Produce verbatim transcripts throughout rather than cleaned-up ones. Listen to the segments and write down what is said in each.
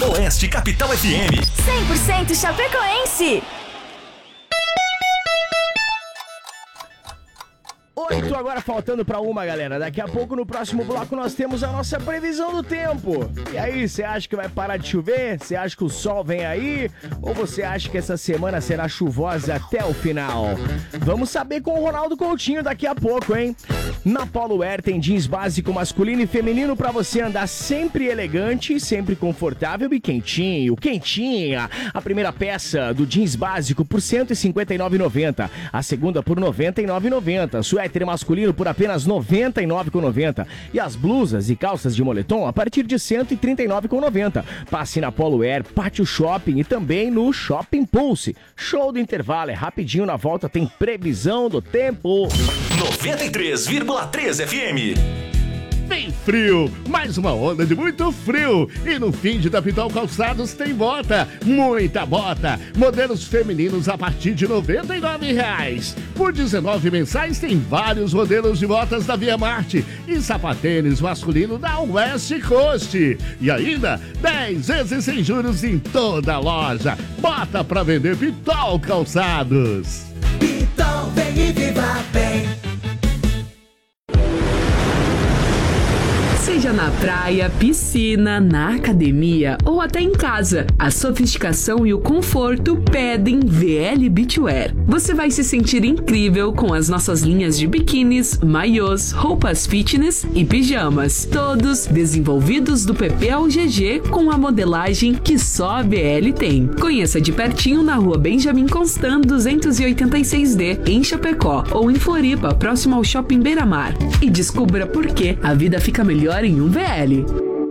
Oeste Capital F M. cem por cento Chapecoense. Oito agora faltando pra uma, galera. Daqui a pouco, no próximo bloco, nós temos a nossa previsão do tempo. E aí, você acha que vai parar de chover? Você acha que o sol vem aí? Ou você acha que essa semana será chuvosa até o final? Vamos saber com o Ronaldo Coutinho daqui a pouco, hein? Na Polo Wear tem jeans básico masculino e feminino pra você andar sempre elegante, sempre confortável e quentinho. Quentinha! A primeira peça do jeans básico por cento e cinquenta e nove reais e noventa centavos. A segunda por noventa e nove reais e noventa centavos. Suéter masculino por apenas noventa e nove reais e noventa centavos. E as blusas e calças de moletom a partir de cento e trinta e nove reais e noventa centavos. Passe na Polo Wear, Pátio Shopping e também no Shopping Pulse. Show do intervalo, é rapidinho, na volta tem previsão do tempo. noventa e três vírgula três F M. Vem frio, mais uma onda de muito frio. E no fim de da Pitol Calçados tem bota, muita bota. Modelos femininos a partir de noventa e nove reais. Por dezenove mensais tem vários modelos de botas da Via Marte e sapatênis masculino da West Coast. E ainda dez vezes sem juros em toda a loja. Bota pra vender Pitol Calçados. Pitol, vem e viva bem. Seja na praia, piscina, na academia ou até em casa, a sofisticação e o conforto pedem V L Beachwear. Você vai se sentir incrível com as nossas linhas de biquínis, maiôs, roupas fitness e pijamas, todos desenvolvidos do P P ao G G com a modelagem que só a B L tem. Conheça de pertinho na rua Benjamin Constant duzentos e oitenta e seis D, em Chapecó, ou em Floripa, próximo ao Shopping Beira-Mar. E descubra por que a vida fica melhor em um V L.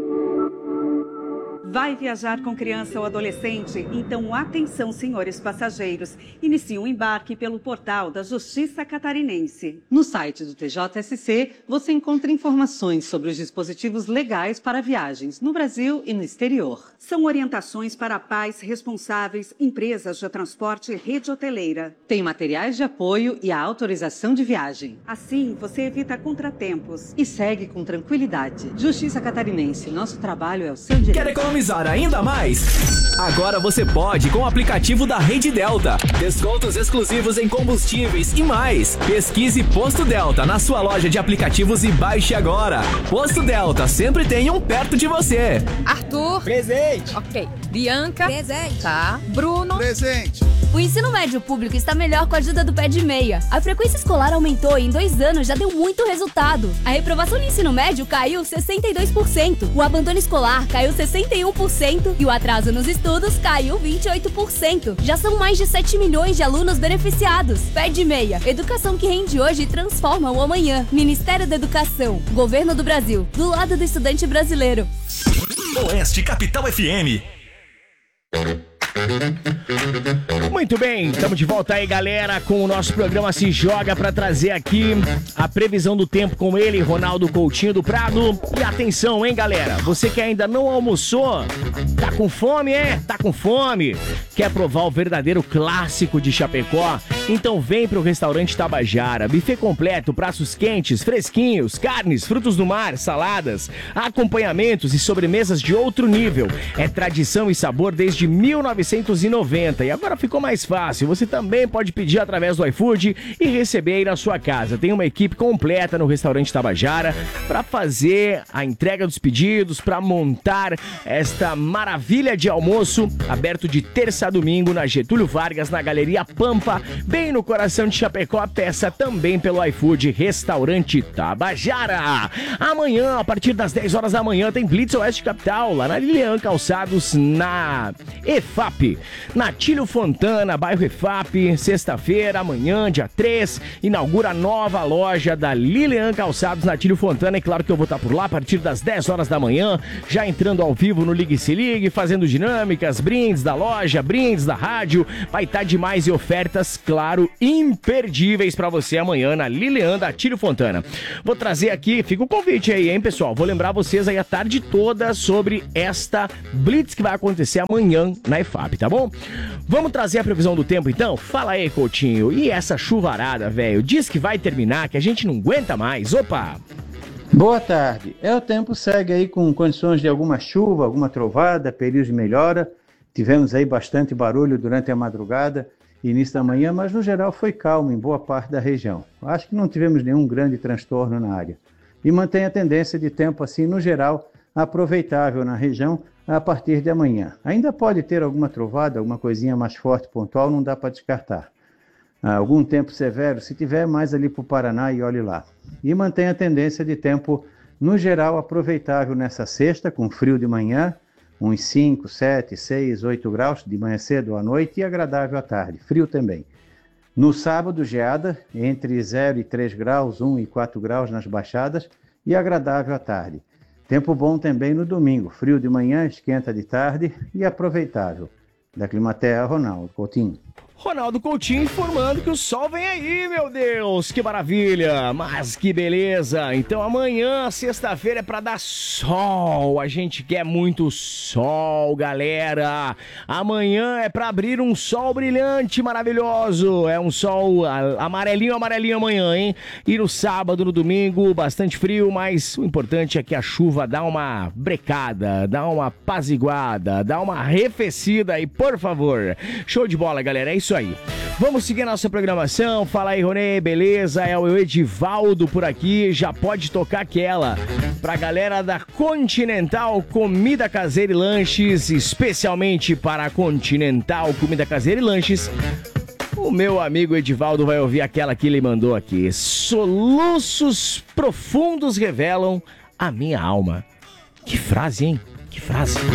Vai viajar com criança ou adolescente? Então atenção, senhores passageiros. Inicie o embarque pelo portal da Justiça Catarinense. No site do T J S C, você encontra informações sobre os dispositivos legais para viagens no Brasil e no exterior. São orientações para pais responsáveis, empresas de transporte e rede hoteleira. Tem materiais de apoio e a autorização de viagem. Assim, você evita contratempos. E segue com tranquilidade. Justiça Catarinense, nosso trabalho é o seu direito. Quer economizar ainda mais? Agora você pode com o aplicativo da Rede Delta. Descontos exclusivos em combustíveis e mais. Pesquise Posto Delta na sua loja de aplicativos e baixe agora. Posto Delta, sempre tem um perto de você. Arthur. Presente. Ok. Bianca. Presente. Tá. Bruno. Presente. O ensino médio público está melhor com a ajuda do Pé de Meia. A frequência escolar aumentou e em dois anos já deu muito resultado. A reprovação no ensino médio caiu sessenta e dois por cento, o abandono escolar caiu sessenta e um por cento e o atraso nos estudos caiu vinte e oito por cento. Já são mais de sete milhões de alunos beneficiados. Pé de Meia, educação que rende hoje e transforma o amanhã. Ministério da Educação, Governo do Brasil, do lado do estudante brasileiro. Oeste Capital F M. Muito bem, estamos de volta aí, galera, com o nosso programa Se Joga, para trazer aqui a previsão do tempo com ele, Ronaldo Coutinho do Prado. E atenção, hein, galera, você que ainda não almoçou, tá com fome, é? Tá com fome? Quer provar o verdadeiro clássico de Chapecó? Então vem pro restaurante Tabajara, buffet completo, pratos quentes, fresquinhos, carnes, frutos do mar, saladas, acompanhamentos e sobremesas de outro nível. É tradição e sabor desde mil novecentos e noventa e agora ficou mais fácil. Você também pode pedir através do iFood e receber aí na sua casa. Tem uma equipe completa no restaurante Tabajara para fazer a entrega dos pedidos, para montar esta maravilha de almoço, aberto de terça a domingo na Getúlio Vargas, na Galeria Pampa, bem no coração de Chapecó. Peça também pelo iFood, Restaurante Tabajara. Amanhã, a partir das dez horas da manhã, tem Blitz Oeste Capital, lá na Lilian Calçados, na E F A P, na Tílio Fontana, bairro E F A P. Sexta-feira, amanhã, dia três, inaugura a nova loja da Lilian Calçados na Tílio Fontana. É claro que eu vou estar por lá a partir das dez horas da manhã, já entrando ao vivo no Ligue Se Ligue, fazendo dinâmicas, brindes da loja, brindes da rádio. Vai estar demais e ofertas, claro, imperdíveis para você amanhã na Lilian da Tílio Fontana. Vou trazer aqui, fica o convite aí, hein, pessoal? Vou lembrar vocês aí a tarde toda sobre esta Blitz que vai acontecer amanhã na E F A P, tá bom? Vamos trazer a previsão do tempo, então? Fala aí, Coutinho. E essa chuvarada, velho? Diz que vai terminar, que a gente não aguenta mais. Opa! Boa tarde. É, o tempo segue aí com condições de alguma chuva, alguma trovada, períodos de melhora. Tivemos aí bastante barulho durante a madrugada e início da manhã, mas no geral foi calmo em boa parte da região. Acho que não tivemos nenhum grande transtorno na área. E mantém a tendência de tempo assim, no geral, aproveitável na região a partir de amanhã. Ainda pode ter alguma trovada, alguma coisinha mais forte, pontual, não dá para descartar. Algum tempo severo, se tiver, mais ali para o Paraná e olhe lá. E mantém a tendência de tempo, no geral, aproveitável nessa sexta, com frio de manhã, uns cinco, sete, seis, oito graus de manhã cedo à noite e agradável à tarde, frio também. No sábado, geada, entre zero e três graus, um e quatro graus nas baixadas e agradável à tarde. Tempo bom também no domingo, frio de manhã, esquenta de tarde e aproveitável. Da Climatea, Ronaldo Coutinho. Ronaldo Coutinho informando que o sol vem aí, meu Deus, que maravilha, mas que beleza. Então amanhã, sexta-feira, é pra dar sol, a gente quer muito sol, galera. Amanhã é pra abrir um sol brilhante, maravilhoso, é um sol amarelinho, amarelinho amanhã, hein? E no sábado, no domingo, bastante frio, mas o importante é que a chuva dá uma brecada, dá uma apaziguada, dá uma arrefecida aí, por favor. Show de bola, galera, é isso aí. Vamos seguir a nossa programação. Fala aí, Ronê, beleza? É o Edivaldo por aqui. Já pode tocar aquela pra galera da Continental Comida Caseira e Lanches, especialmente para a Continental Comida Caseira e Lanches. O meu amigo Edivaldo vai ouvir aquela que ele mandou aqui. Soluços profundos revelam a minha alma. Que frase, hein? Que frase.